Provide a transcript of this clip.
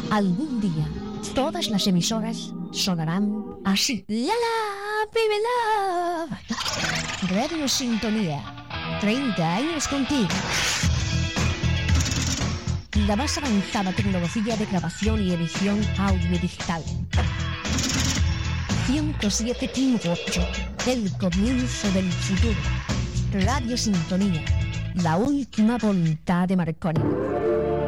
Algún día, todas las emisoras sonarán así. La la, baby love. Radio Sintonía. 30 años contigo. La más avanzada tecnología de grabación y edición audiodigital. 107.8. El comienzo del futuro. Radio Sintonía. La última voluntad de Marconi.